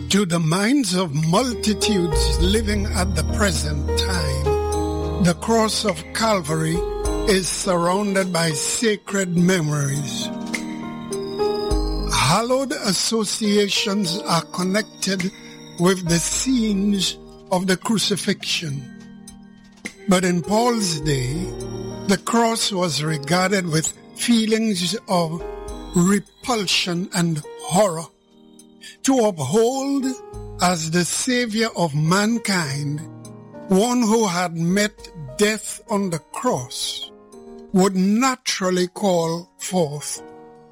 To the minds of multitudes living at the present time, the cross of Calvary is surrounded by sacred memories. Hallowed associations are connected with the scenes of the crucifixion. But in Paul's day, the cross was regarded with feelings of repulsion and horror. To uphold as the Savior of mankind, one who had met death on the cross would naturally call forth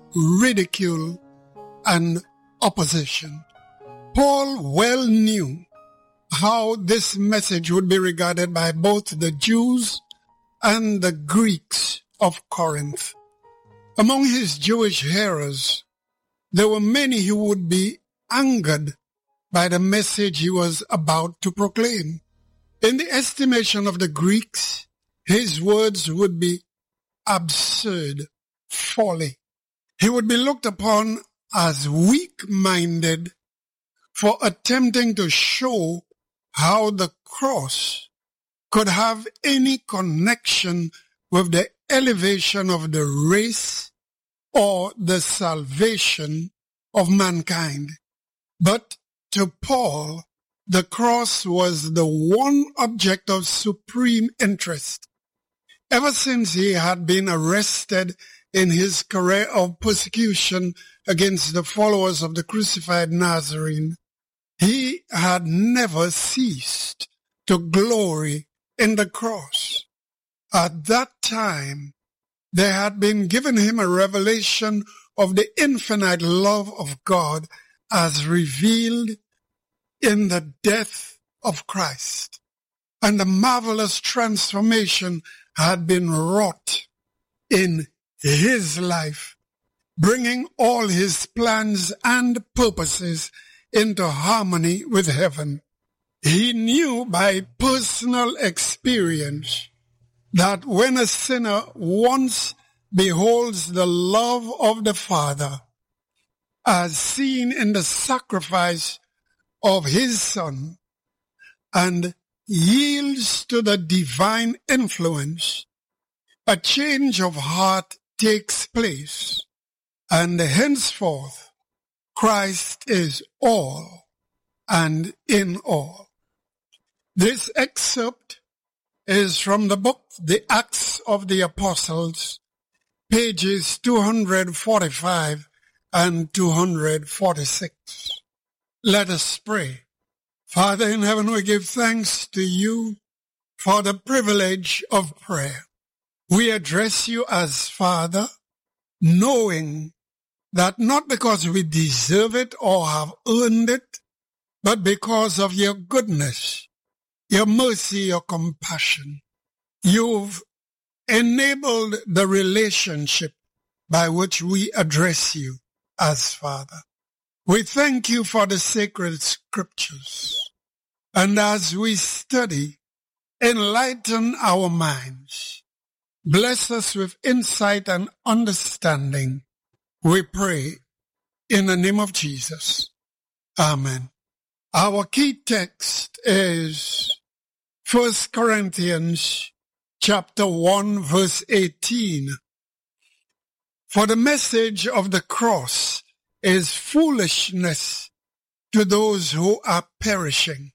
ridicule and opposition. Paul well knew how this message would be regarded by both the Jews and the Greeks of Corinth. Among his Jewish hearers, there were many who would be angered by the message he was about to proclaim. In the estimation of the Greeks, his words would be absurd folly. He would be looked upon as weak-minded for attempting to show how the cross could have any connection with the elevation of the race or the salvation of mankind. But to Paul, the cross was the one object of supreme interest. Ever since he had been arrested in his career of persecution against the followers of the crucified Nazarene, he had never ceased to glory in the cross. At that time, there had been given him a revelation of the infinite love of God as revealed in the death of Christ. And a marvelous transformation had been wrought in his life, bringing all his plans and purposes into harmony with heaven. He knew by personal experience that when a sinner once beholds the love of the Father, as seen in the sacrifice of his Son, and yields to the divine influence, a change of heart takes place, and henceforth Christ is all and in all. This excerpt is from the book The Acts of the Apostles, pages 245 and 246. Let us pray. Father in heaven, we give thanks to you for the privilege of prayer. We address you as Father, knowing that not because we deserve it or have earned it, but because of your goodness, your mercy, your compassion. You've enabled the relationship by which we address you as Father. We thank you for the sacred scriptures. And as we study, enlighten our minds. Bless us with insight and understanding. We pray in the name of Jesus. Amen. Our key text is 1 Corinthians chapter 1, verse 18. For the message of the cross is foolishness to those who are perishing.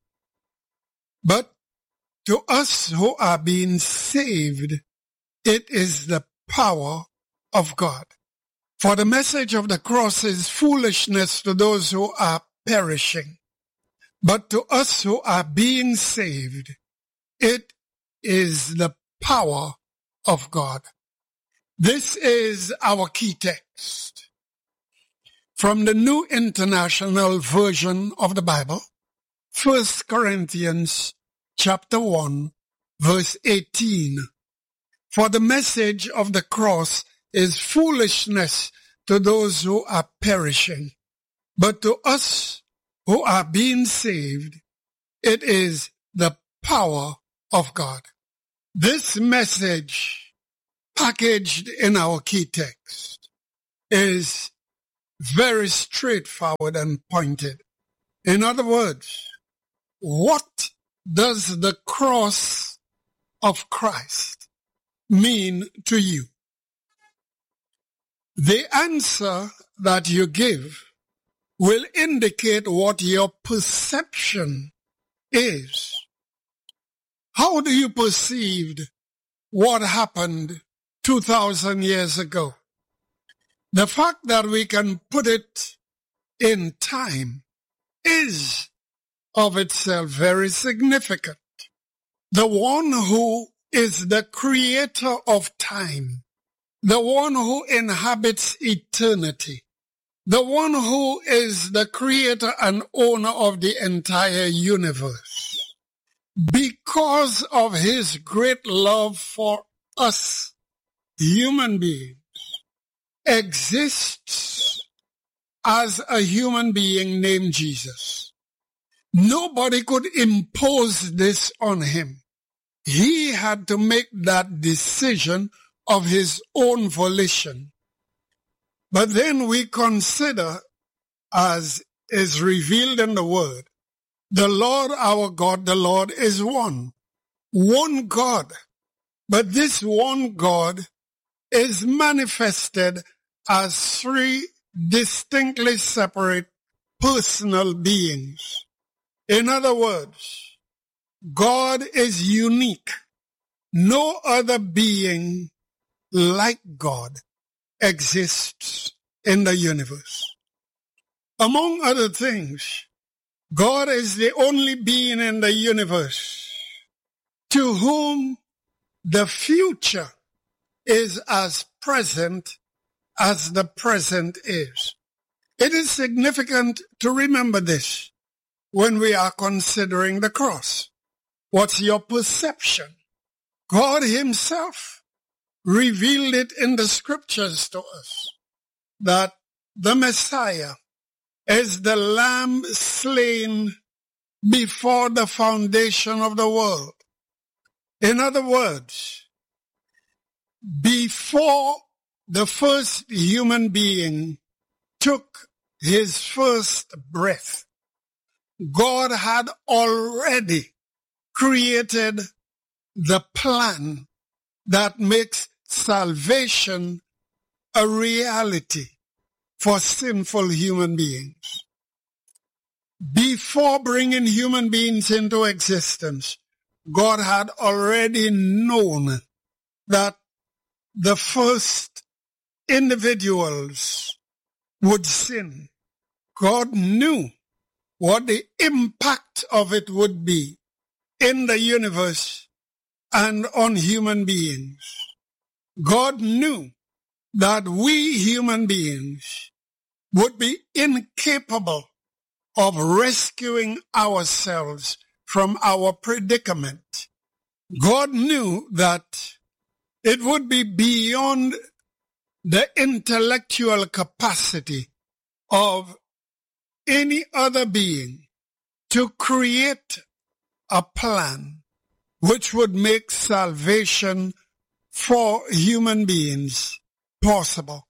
But to us who are being saved, it is the power of God. For the message of the cross is foolishness to those who are perishing. But to us who are being saved, it is the power of God. This is our key text from the New International Version of the Bible, 1 Corinthians chapter 1, verse 18. For the message of the cross is foolishness to those who are perishing, but to us who are being saved, it is the power of God. This message, packaged in our key text, is very straightforward and pointed. In other words, what does the cross of Christ mean to you? The answer that you give will indicate what your perception is. How do you perceive what happened 2,000 years ago? The fact that we can put it in time is of itself very significant. The one who is the creator of time, the one who inhabits eternity, the one who is the creator and owner of the entire universe, because of his great love for us human beings, exists as a human being named Jesus. Nobody could impose this on him. He had to make that decision of his own volition. But then we consider, as is revealed in the Word, the Lord our God, the Lord is one. One God. But this one God is manifested as three distinctly separate personal beings. In other words, God is unique. No other being like God exists in the universe. Among other things, God is the only being in the universe to whom the future is as present as the present is. It is significant to remember this when we are considering the cross. What's your perception? God himself revealed it in the scriptures to us that the Messiah is the Lamb slain before the foundation of the world. In other words, before the first human being took his first breath, God had already created the plan that makes salvation a reality for sinful human beings. Before bringing human beings into existence, God had already known that the first individuals would sin. God knew what the impact of it would be in the universe and on human beings. God knew that we human beings would be incapable of rescuing ourselves from our predicament. God knew that it would be beyond the intellectual capacity of any other being to create a plan which would make salvation for human beings possible.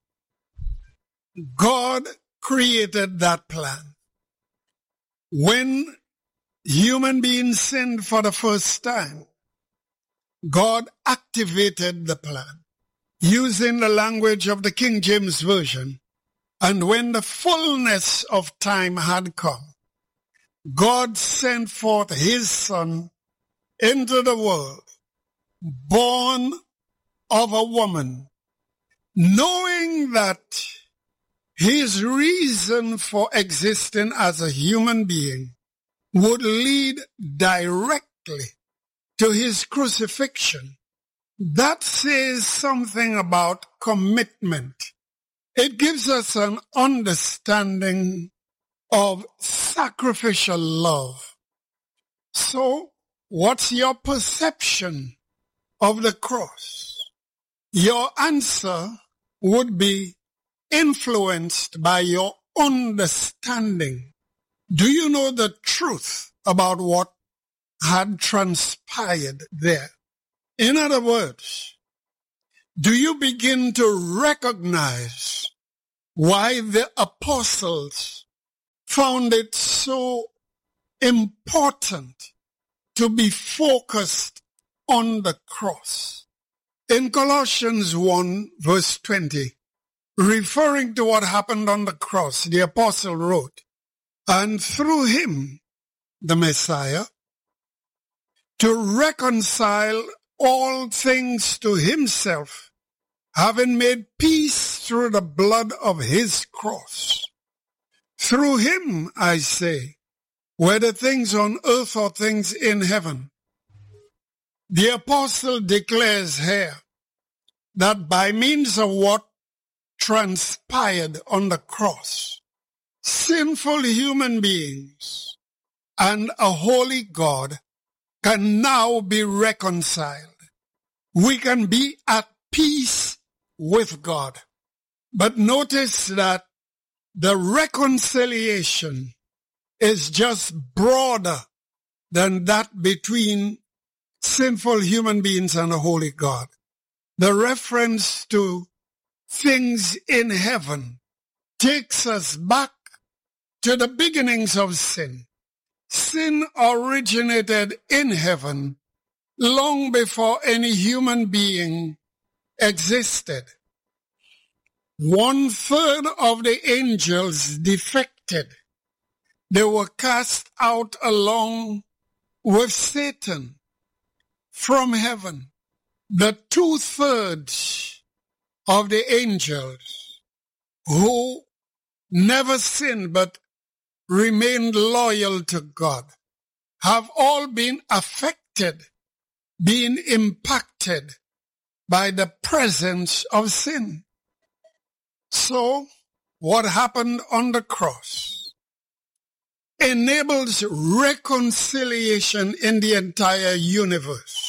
God created that plan. When human beings sinned for the first time, God activated the plan using the language of the King James Version. And when the fullness of time had come, God sent forth his Son into the world, born of a woman, knowing that his reason for existing as a human being would lead directly to his crucifixion. That says something about commitment. It gives us an understanding of sacrificial love. So, what's your perception of the cross? Your answer would be influenced by your understanding. Do you know the truth about what had transpired there? In other words, do you begin to recognize why the apostles found it so important to be focused on the cross. In Colossians 1 verse 20, referring to what happened on the cross, the apostle wrote, "And through him, the Messiah, to reconcile all things to himself, having made peace through the blood of his cross." Through him, I say, whether things on earth or things in heaven. The apostle declares here that by means of what transpired on the cross, sinful human beings and a holy God can now be reconciled. We can be at peace with God. But notice that the reconciliation is just broader than that between sinful human beings and a holy God. The reference to things in heaven takes us back to the beginnings of sin. Sin originated in heaven long before any human being existed. 1/3 of the angels defected. They were cast out along with Satan from heaven. The 2/3 of the angels who never sinned but remained loyal to God have all been affected, been impacted by the presence of sin. So, what happened on the cross enables reconciliation in the entire universe.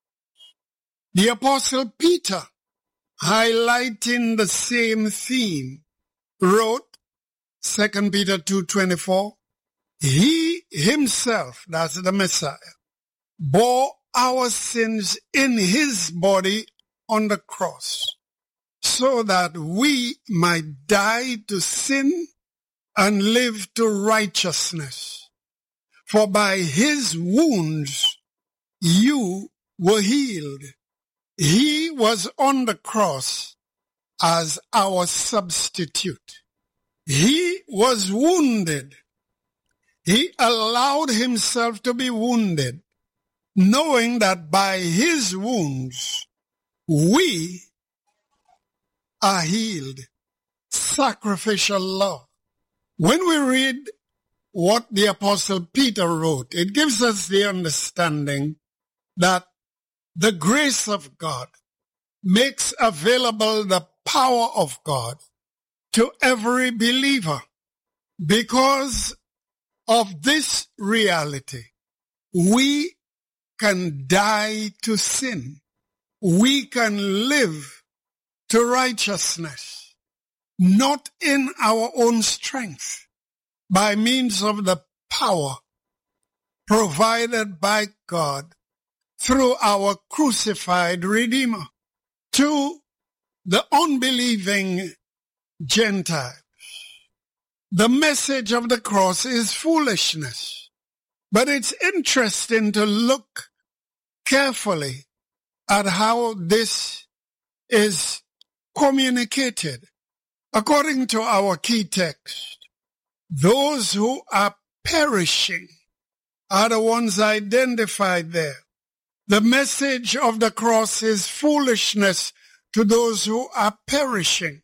The Apostle Peter, highlighting the same theme, wrote, 2 Peter 2:24, "He himself," that's the Messiah, "bore our sins in his body on the cross, so that we might die to sin and live to righteousness. For by his wounds you were healed." He was on the cross as our substitute. He was wounded. He allowed himself to be wounded, knowing that by his wounds we are healed. Sacrificial love. When we read what the Apostle Peter wrote, it gives us the understanding that the grace of God makes available the power of God to every believer. Because of this reality, we can die to sin. We can live to righteousness, not in our own strength, by means of the power provided by God through our crucified Redeemer. To the unbelieving Gentiles, the message of the cross is foolishness. But it's interesting to look carefully at how this is communicated. According to our key text, those who are perishing are the ones identified there. The message of the cross is foolishness to those who are perishing.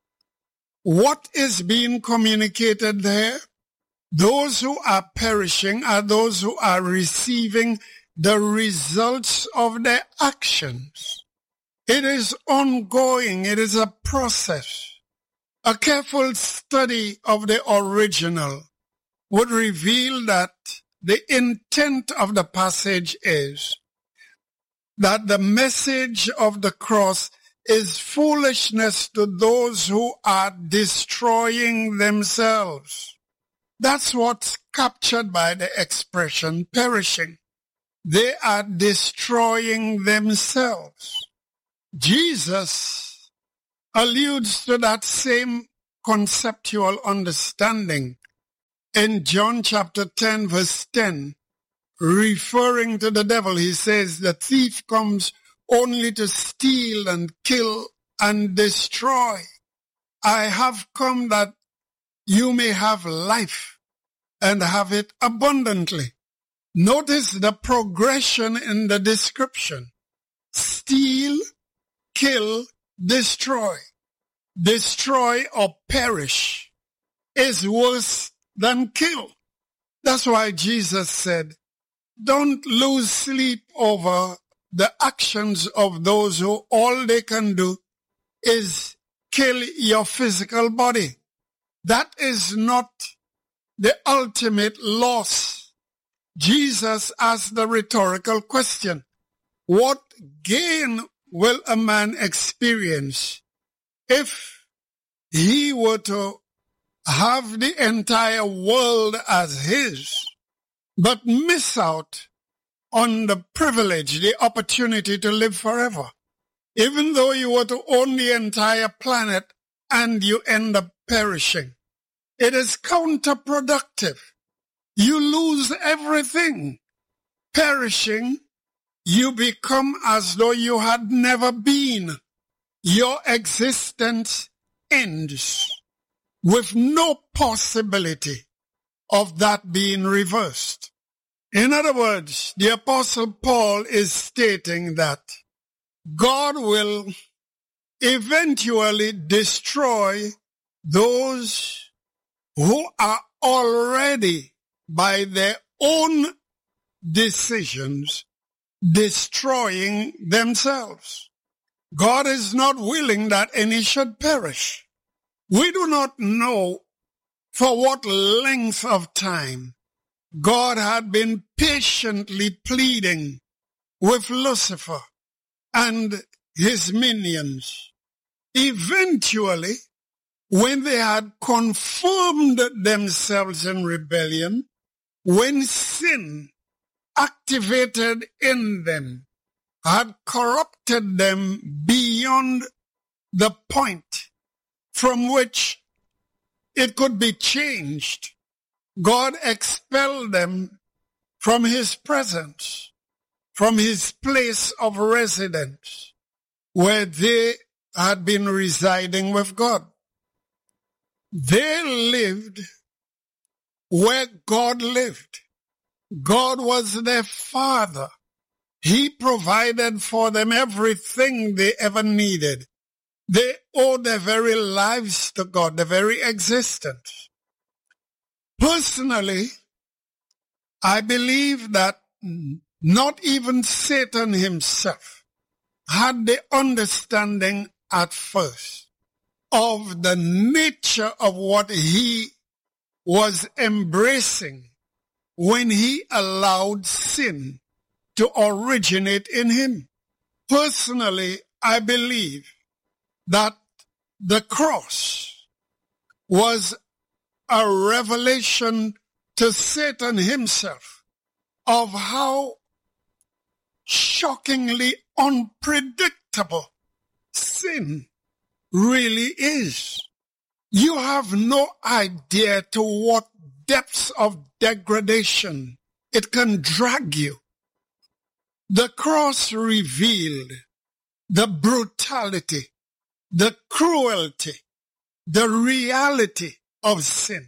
What is being communicated there? Those who are perishing are those who are receiving the results of their actions. It is ongoing. It is a process. A careful study of the original would reveal that the intent of the passage is that the message of the cross is foolishness to those who are destroying themselves. That's what's captured by the expression perishing. They are destroying themselves. Jesus alludes to that same conceptual understanding In John chapter 10, verse 10, referring to the devil, he says, the thief comes only to steal and kill and destroy. I have come that you may have life and have it abundantly. Notice the progression in the description. Steal, kill, destroy. Destroy or perish is worse than kill. That's why Jesus said, don't lose sleep over the actions of those who all they can do is kill your physical body. That is not the ultimate loss. Jesus asked the rhetorical question, what gain will a man experience if he were to have the entire world as his, but miss out on the privilege, the opportunity to live forever? Even though you were to own the entire planet and you end up perishing, it is counterproductive. You lose everything. Perishing, you become as though you had never been. Your existence ends with no possibility of that being reversed. In other words, the Apostle Paul is stating that God will eventually destroy those who are already, by their own decisions, destroying themselves. God is not willing that any should perish. We do not know for what length of time God had been patiently pleading with Lucifer and his minions. Eventually, when they had conformed themselves in rebellion, when sin activated in them had corrupted them beyond the point from which it could be changed, God expelled them from his presence, from his place of residence, where they had been residing with God. They lived where God lived. God was their father. He provided for them everything they ever needed. They owed their very lives to God, their very existence. Personally, I believe that not even Satan himself had the understanding at first of the nature of what he was embracing when he allowed sin to originate in him. Personally, I believe that the cross was a revelation to Satan himself of how shockingly unpredictable sin really is. You have no idea to what depths of degradation it can drag you. The cross revealed the brutality, the cruelty, the reality of sin.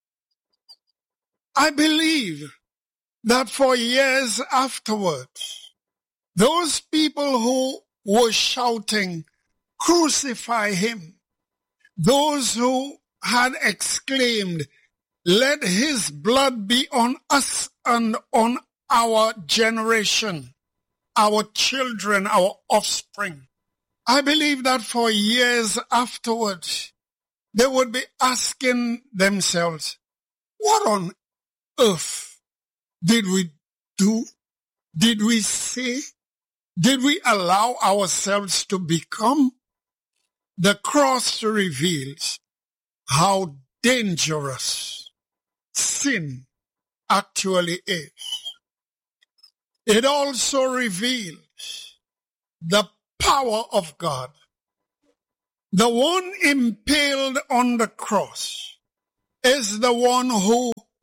I believe that for years afterwards, those people who were shouting, "Crucify him," those who had exclaimed, "Let his blood be on us and on our generation, our children, our offspring," I believe that for years afterwards, they would be asking themselves, what on earth did we do? Did we say? Did we allow ourselves to become? The cross reveals how dangerous sin actually is. It also reveals the power of God. The one impaled on the cross is the one who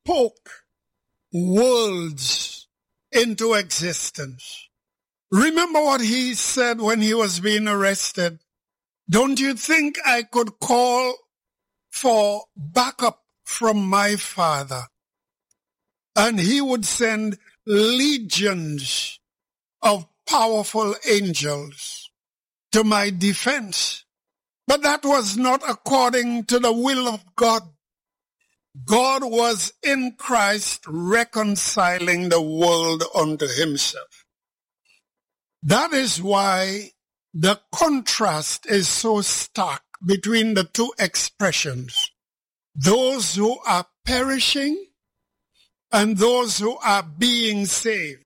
spoke worlds into existence. Remember what he said when he was being arrested? Don't you think I could call for backup from my Father, and he would send legions of powerful angels to my defense? But that was not according to the will of God. God was in Christ reconciling the world unto himself. That is why the contrast is so stark between the two expressions. Those who are perishing and those who are being saved.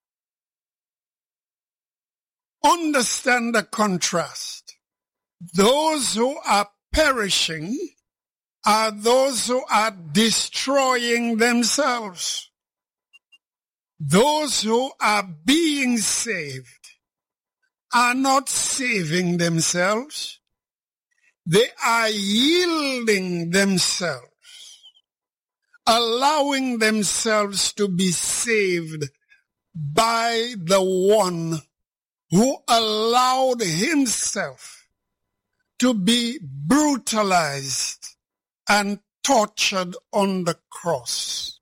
Understand the contrast. Those who are perishing are those who are destroying themselves. Those who are being saved are not saving themselves. They are yielding themselves, allowing themselves to be saved by the one who allowed himself to be brutalized and tortured on the cross,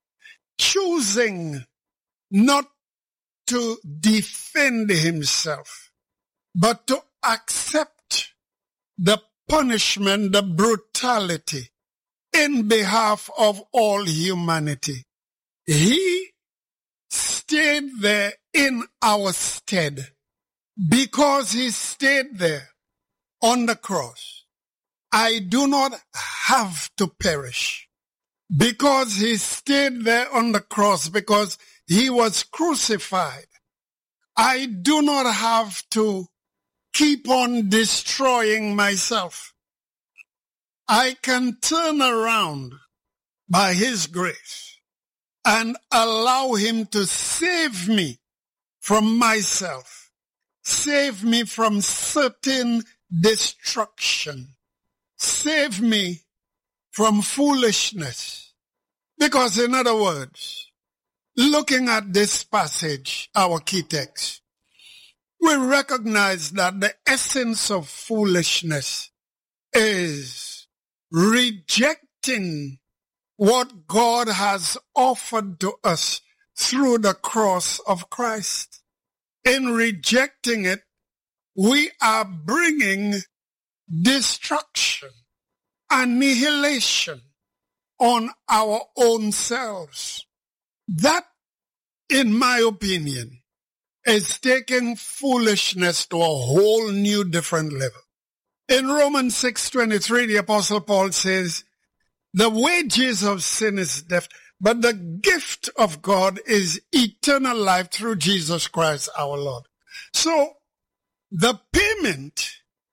choosing not to defend himself, but to accept the punishment, the brutality in behalf of all humanity. He stayed there in our stead because he stayed there on the cross. I do not have to perish because he stayed there on the cross, because he was crucified. I do not have to keep on destroying myself. I can turn around by his grace and allow him to save me from myself, save me from certain destruction, save me from foolishness. Because in other words, looking at this passage, our key text, we recognize that the essence of foolishness is rejecting what God has offered to us through the cross of Christ. In rejecting it, we are bringing destruction, annihilation on our own selves. That, in my opinion, is taking foolishness to a whole new different level. In Romans 6:23, the Apostle Paul says, the wages of sin is death, but the gift of God is eternal life through Jesus Christ our Lord. So the payment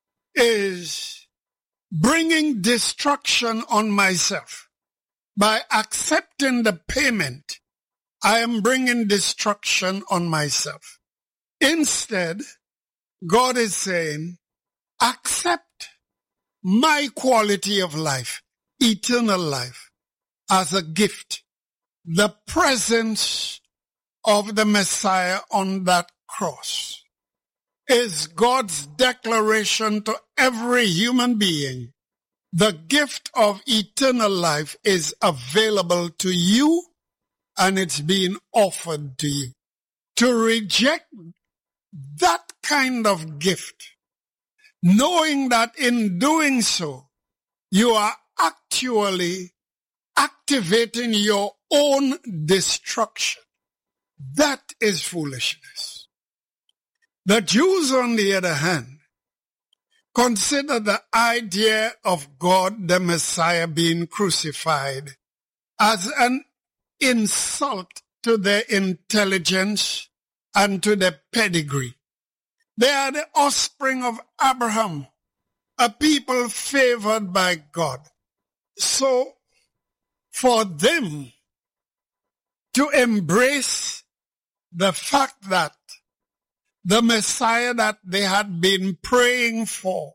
is bringing destruction on myself. By accepting the payment, I am bringing destruction on myself. Instead, God is saying, accept my quality of life, eternal life, as a gift. The presence of the Messiah on that cross is God's declaration to every human being. The gift of eternal life is available to you, and it's being offered to you. To reject that kind of gift, knowing that in doing so, you are actually activating your own destruction, that is foolishness. The Jews, on the other hand, consider the idea of God, the Messiah, being crucified as an insult to their intelligence and to their pedigree. They are the offspring of Abraham, a people favored by God. So, for them to embrace the fact that the Messiah that they had been praying for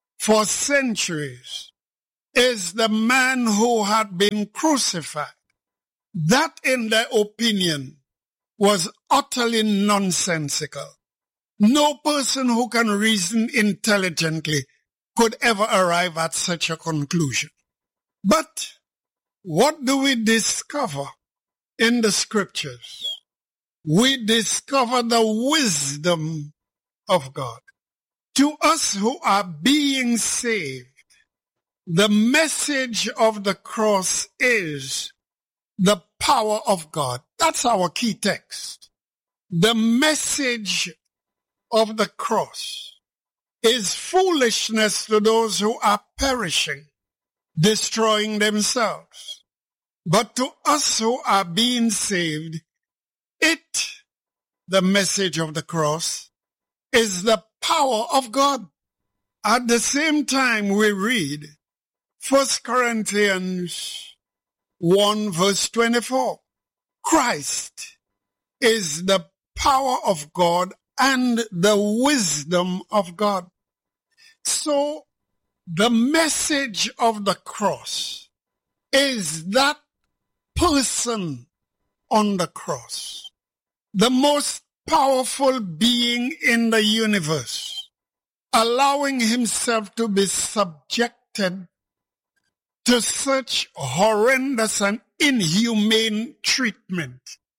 centuries is the man who had been crucified, That, in their opinion, was utterly nonsensical. No person who can reason intelligently could ever arrive at such a conclusion. But what do we discover in the scriptures? We discover the wisdom of God. To us who are being saved, the message of the cross is the power of God. That's our key text. The message of the cross is foolishness to those who are perishing, destroying themselves. But to us who are being saved, the message of the cross, is the power of God. At the same time, we read 1 Corinthians 1 verse 24. Christ is the power of God and the wisdom of God. So the message of the cross is that person on the cross, the most powerful being in the universe, allowing himself to be subjected to such horrendous and inhumane treatment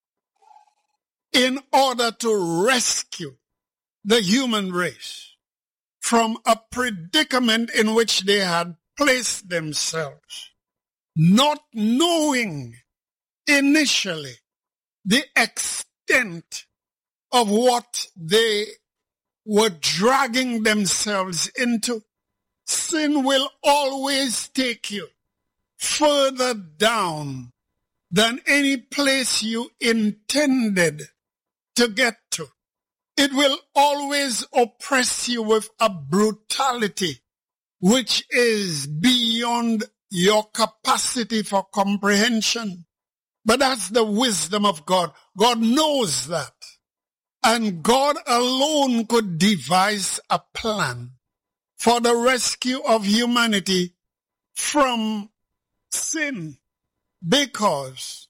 in order to rescue the human race from a predicament in which they had placed themselves, not knowing initially the extent of what they were dragging themselves into. Sin will always take you further down than any place you intended to get to. It will always oppress you with a brutality which is beyond your capacity for comprehension. But that's the wisdom of God. God knows that. And God alone could devise a plan for the rescue of humanity from sin, because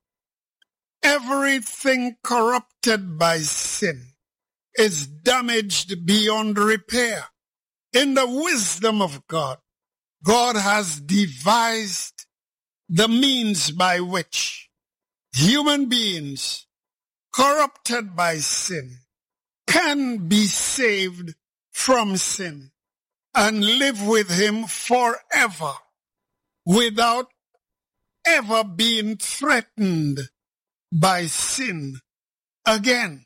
everything corrupted by sin is damaged beyond repair. In the wisdom of God, God has devised the means by which human beings corrupted by sin can be saved from sin and live with him forever without ever being threatened by sin again.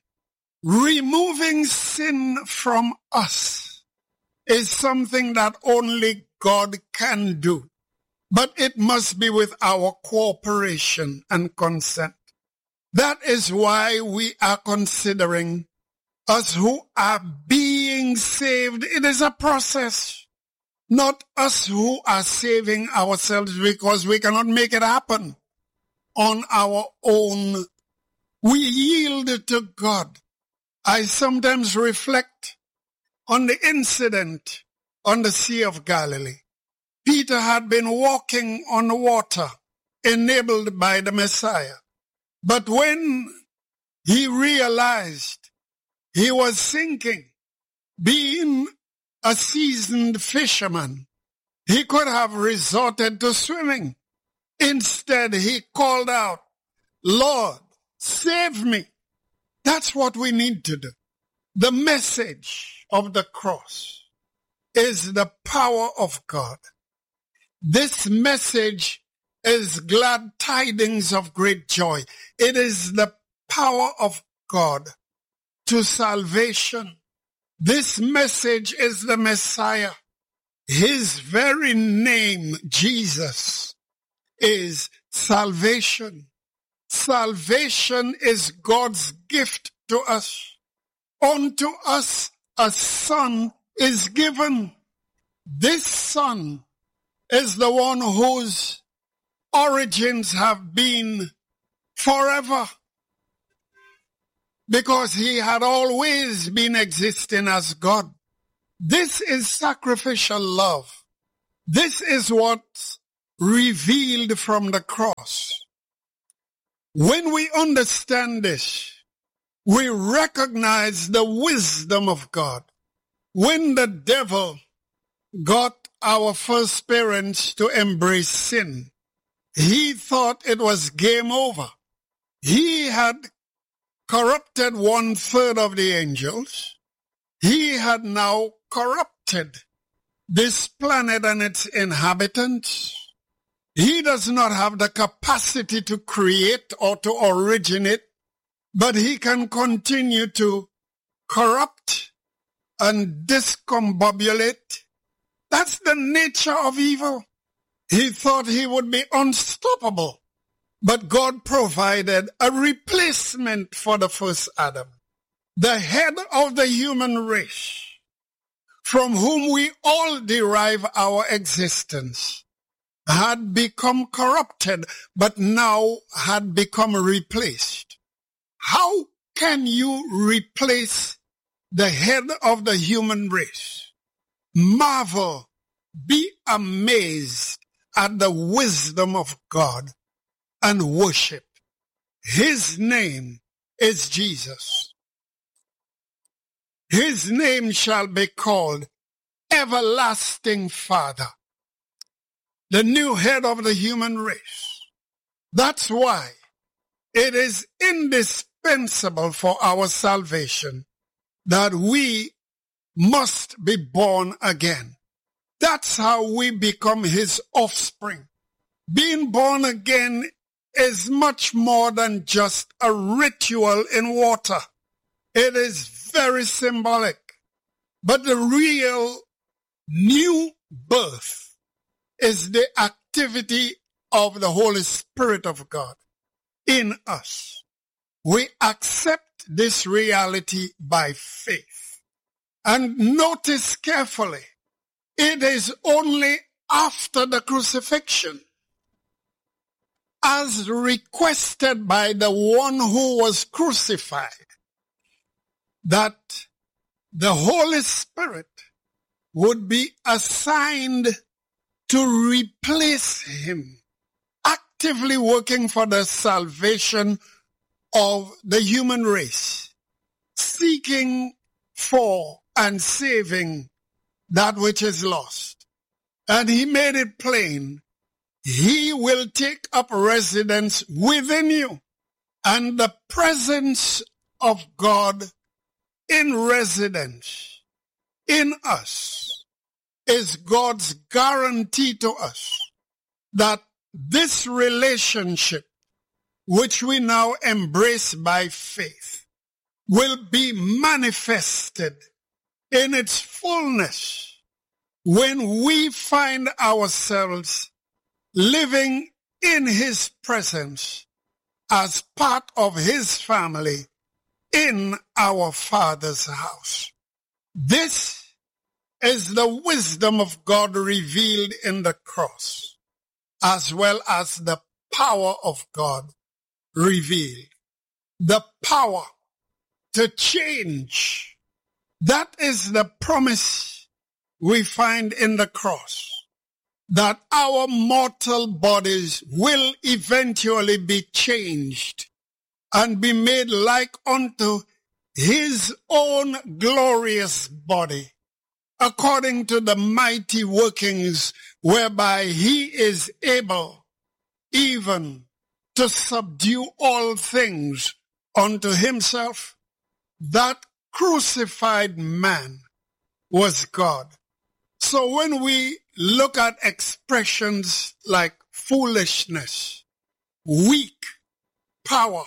Removing sin from us is something that only God can do, but it must be with our cooperation and consent. That is why we are considering us who are being saved. It is a process, not us who are saving ourselves, because we cannot make it happen on our own. We yield to God. I sometimes reflect on the incident on the Sea of Galilee. Peter had been walking on the water, enabled by the Messiah. But when he realized he was sinking, being a seasoned fisherman, he could have resorted to swimming. Instead, he called out, "Lord, save me." That's what we need to do. The message of the cross is the power of God. This message is glad tidings of great joy. It is the power of God to salvation. This message is the Messiah. His very name, Jesus, is salvation. Salvation is God's gift to us. Unto us a son is given. This son is the one whose origins have been forever, because he had always been existing as God. This is sacrificial love. This is what's revealed from the cross. When we understand this, we recognize the wisdom of God. When the devil got our first parents to embrace sin, he thought it was game over. He had corrupted 1/3 of the angels. He had now corrupted this planet and its inhabitants. He does not have the capacity to create or to originate, but he can continue to corrupt and discombobulate. That's the nature of evil. He thought he would be unstoppable, but God provided a replacement for the first Adam, the head of the human race, from whom we all derive our existence, had become corrupted, but now had become replaced. How can you replace the head of the human race? Marvel, be amazed at the wisdom of God and worship. His name is Jesus. His name shall be called Everlasting Father, the new head of the human race. That's why it is indispensable for our salvation that we must be born again. That's how we become his offspring. Being born again is much more than just a ritual in water. It is very symbolic. But the real new birth is the activity of the Holy Spirit of God in us. We accept this reality by faith. And notice carefully, it is only after the crucifixion, as requested by the one who was crucified, that the Holy Spirit would be assigned to replace him, actively working for the salvation of the human race, seeking for and saving that which is lost. And he made it plain, he will take up residence within you. And the presence of God in residence in us is God's guarantee to us that this relationship, which we now embrace by faith, will be manifested in its fullness when we find ourselves living in his presence as part of his family in our Father's house. This is the wisdom of God revealed in the cross, as well as the power of God revealed. The power to change. That is the promise we find in the cross, that our mortal bodies will eventually be changed and be made like unto his own glorious body, according to the mighty workings whereby he is able even to subdue all things unto himself. That crucified man was God. So when we look at expressions like foolishness, weak, power,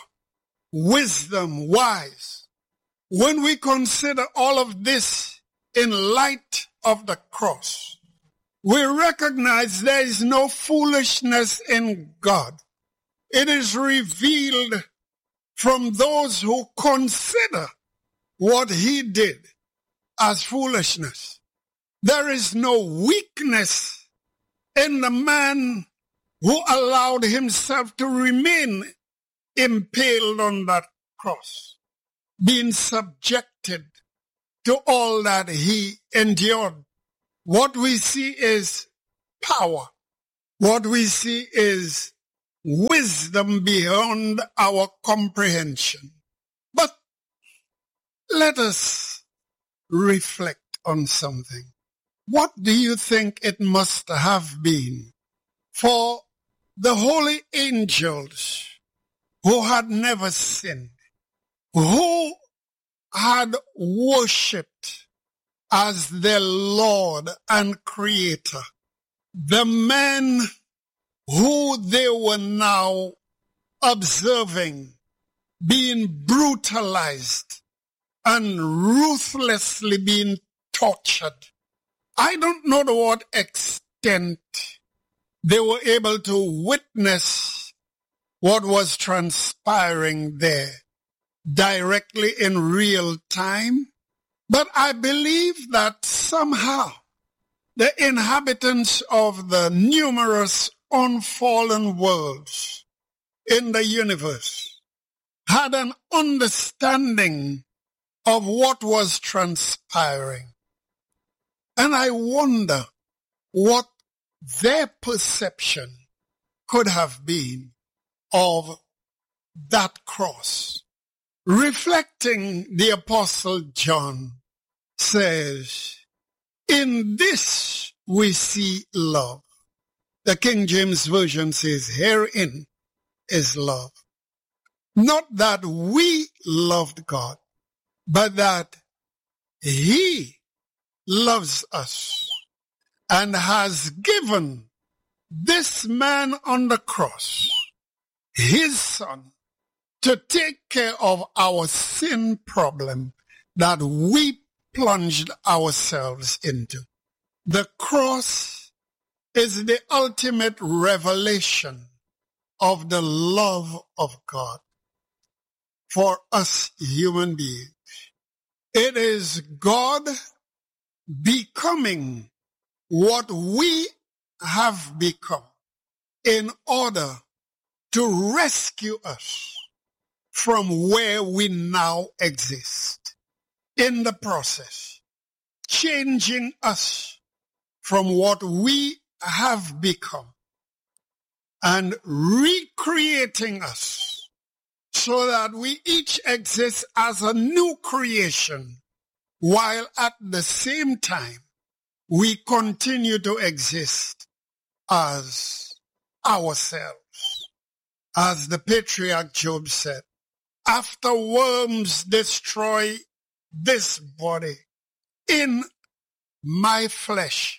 wisdom, wise, when we consider all of this in light of the cross, we recognize there is no foolishness in God. It is revealed from those who consider what he did as foolishness. There is no weakness in the man who allowed himself to remain impaled on that cross, being subjected to all that he endured. What we see is power. What we see is wisdom beyond our comprehension. But let us reflect on something. What do you think it must have been for the holy angels who had never sinned, who had worshipped as their Lord and Creator, the men who they were now observing being brutalized and ruthlessly being tortured? I don't know to what extent they were able to witness what was transpiring there directly in real time, but I believe that somehow the inhabitants of the numerous unfallen worlds in the universe had an understanding of what was transpiring. And I wonder what their perception could have been of that cross. Reflecting, the Apostle John says, in this we see love. The King James Version says, herein is love. Not that we loved God, but that He loves us and has given this man on the cross, His Son, to take care of our sin problem that we plunged ourselves into. The cross is the ultimate revelation of the love of God for us human beings. It is God becoming what we have become in order to rescue us from where we now exist. In the process, changing us from what we have become and recreating us so that we each exist as a new creation, while at the same time we continue to exist as ourselves. As the patriarch Job said, after worms destroy this body, in my flesh,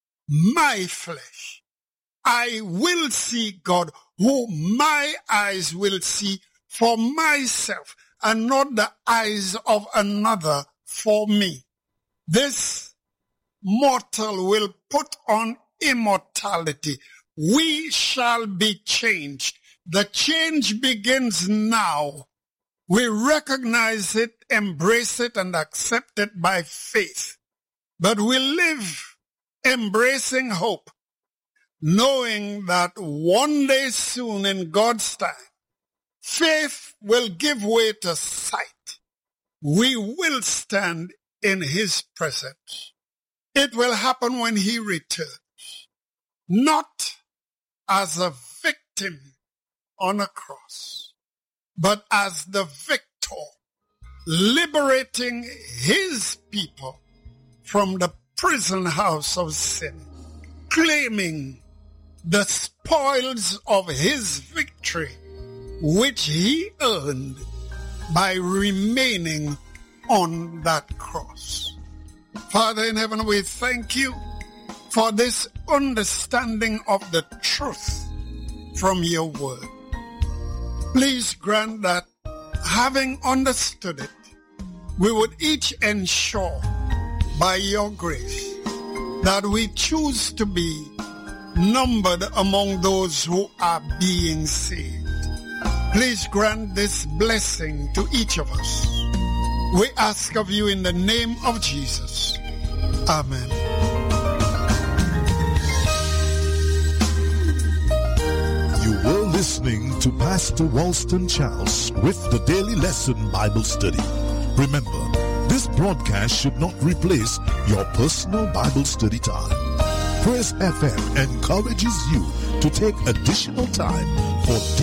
I will see God, who my eyes will see for myself, and not the eyes of another for me. This mortal will put on immortality. We shall be changed. The change begins now. We recognize it, embrace it, and accept it by faith. But we live embracing hope, knowing that one day soon in God's time, faith will give way to sight. We will stand in His presence. It will happen when He returns, not as a victim on a cross, but as the victor, liberating His people from the prison house of sin, claiming the spoils of His victory, which He earned by remaining on that cross. Father in heaven, we thank You for this understanding of the truth from Your word. Please grant that, having understood it, we would each ensure by Your grace that we choose to be numbered among those who are being saved. Please grant this blessing to each of us. We ask of You in the name of Jesus. Amen. You were listening to Pastor Walston Charles with the Daily Lesson Bible Study. Remember, this broadcast should not replace your personal Bible study time. Praise FM encourages you to take additional time for